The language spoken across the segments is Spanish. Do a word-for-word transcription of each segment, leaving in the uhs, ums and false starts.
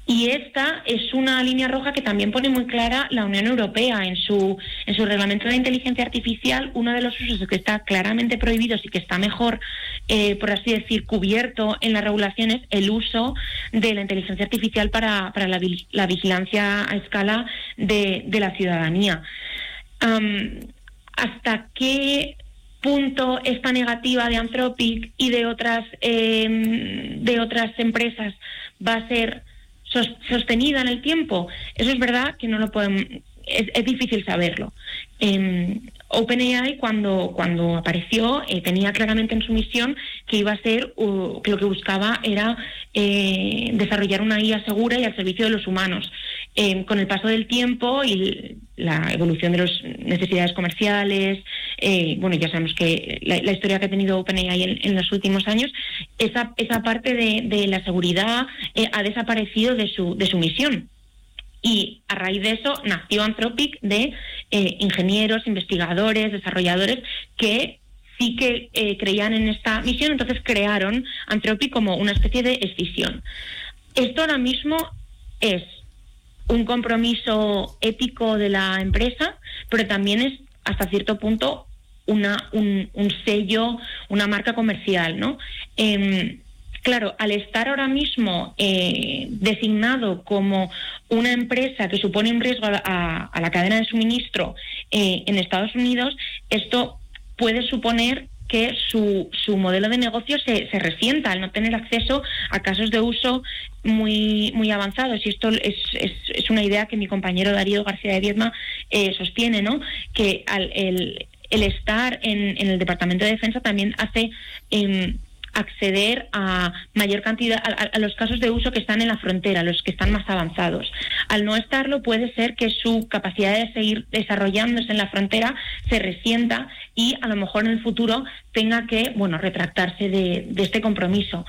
Y esta es una línea roja que también pone muy clara la Unión Europea en su en su reglamento de inteligencia artificial. Uno de los usos que está claramente prohibido y que está mejor, eh, por así decir, cubierto en las regulaciones, el uso de la inteligencia artificial para, para la, la vigilancia a escala de, de la ciudadanía. Um, ¿Hasta qué punto esta negativa de Anthropic y de otras eh, de otras empresas va a ser sostenida en el tiempo? Eso es verdad que no lo podemos, es, es difícil saberlo. Eh, OpenAI cuando cuando apareció eh, tenía claramente en su misión que iba a ser uh, que lo que buscaba era eh, desarrollar una I A segura y al servicio de los humanos. Eh, con el paso del tiempo y la evolución de las necesidades comerciales, eh, bueno, ya sabemos que la, la historia que ha tenido OpenAI en, en los últimos años, esa esa parte de, de la seguridad eh, ha desaparecido de su de su misión. Y a raíz de eso nació Anthropic de eh, ingenieros, investigadores, desarrolladores que sí que eh, creían en esta misión, entonces crearon Anthropic como una especie de escisión. Esto ahora mismo es un compromiso ético de la empresa, pero también es hasta cierto punto una un, un sello, una marca comercial, ¿no? Eh, Claro, al estar ahora mismo eh, designado como una empresa que supone un riesgo a, a la cadena de suministro eh, en Estados Unidos, esto puede suponer que su, su modelo de negocio se, se resienta al no tener acceso a casos de uso muy muy avanzados. Y esto es, es, es una idea que mi compañero Darío García de Viedma eh, sostiene, ¿no? Que al, el, el estar en, en el Departamento de Defensa también hace Eh, acceder a mayor cantidad, a, a los casos de uso que están en la frontera, los que están más avanzados. Al no estarlo, puede ser que su capacidad de seguir desarrollándose en la frontera se resienta y a lo mejor en el futuro tenga que, bueno, retractarse de, de este compromiso.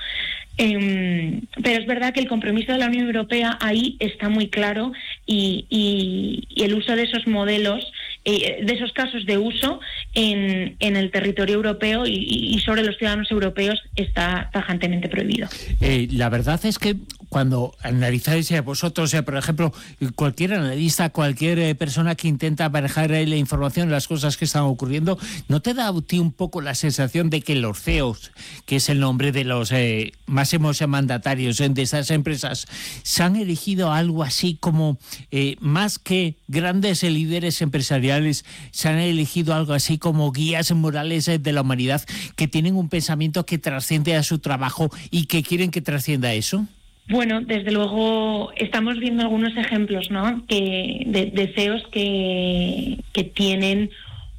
Eh, pero es verdad que el compromiso de la Unión Europea ahí está muy claro y, y, y el uso de esos modelos, eh, de esos casos de uso en, en el territorio europeo y, y sobre los ciudadanos europeos está tajantemente prohibido. Eh, la verdad es que cuando analizáis eh, vosotros, eh, por ejemplo, cualquier analista, cualquier eh, persona que intenta barajar eh, la información, las cosas que están ocurriendo, ¿no te da a ti un poco la sensación de que los C E Os, que es el nombre de los eh, máximos mandatarios eh, de esas empresas, se han elegido algo así como, eh, más que grandes eh, líderes empresariales, se han elegido algo así como guías morales eh, de la humanidad, que tienen un pensamiento que trasciende a su trabajo y que quieren que trascienda eso? Bueno, desde luego estamos viendo algunos ejemplos, ¿no? Que de, de C E Os que, que tienen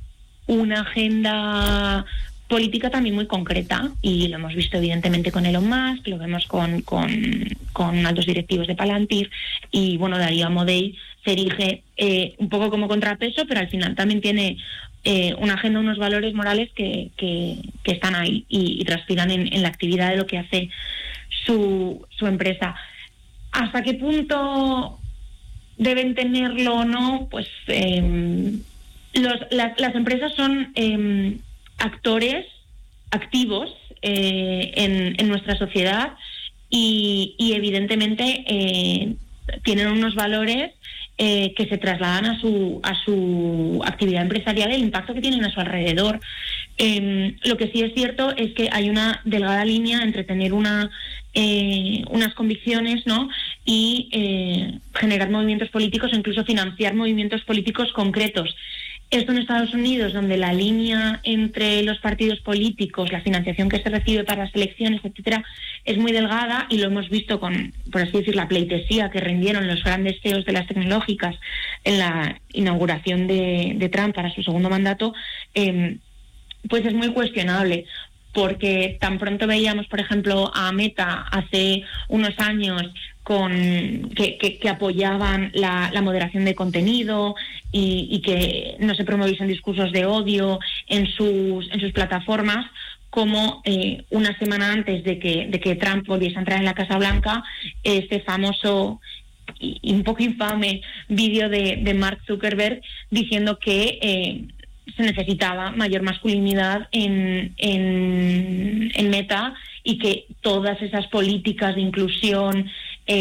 una agenda política también muy concreta, y lo hemos visto evidentemente con Elon Musk, lo vemos con, con, con altos directivos de Palantir, y bueno, Darío Amodei se erige eh, un poco como contrapeso, pero al final también tiene eh, una agenda, unos valores morales que, que, que están ahí y, y transpiran en, en la actividad de lo que hace su, su empresa. ¿Hasta qué punto deben tenerlo o no? Pues eh, los, las, las empresas son eh, actores activos eh, en, en nuestra sociedad y, y evidentemente eh, tienen unos valores eh, que se trasladan a su a su actividad empresarial, el impacto que tienen a su alrededor. Eh, lo que sí es cierto es que hay una delgada línea entre tener una eh, unas convicciones, ¿no?, y eh, generar movimientos políticos o incluso financiar movimientos políticos concretos. Esto en Estados Unidos, donde la línea entre los partidos políticos, la financiación que se recibe para las elecciones, etcétera, es muy delgada, y lo hemos visto con, por así decir, la pleitesía que rindieron los grandes C E Os de las tecnológicas en la inauguración de, de Trump para su segundo mandato, eh, pues es muy cuestionable. Porque tan pronto veíamos, por ejemplo, a Meta hace unos años con que, que, que apoyaban la, la moderación de contenido y, y que no se promoviesen discursos de odio en sus en sus plataformas, como eh, una semana antes de que de que Trump volviese a entrar en la Casa Blanca, este famoso y, y un poco infame vídeo de, de Mark Zuckerberg diciendo que eh, se necesitaba mayor masculinidad en, en, en Meta, y que todas esas políticas de inclusión